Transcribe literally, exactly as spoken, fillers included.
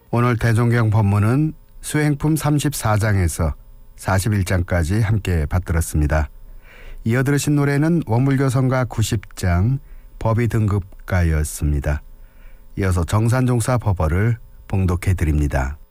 오늘 대종경 법문은 수행품 삼십사 장에서 사십일 장까지 함께 받들었습니다. 이어 들으신 노래는 원불교성가 구십 장 법의 등급가였습니다. 이어서 정산종사 법어를 봉독해 드립니다.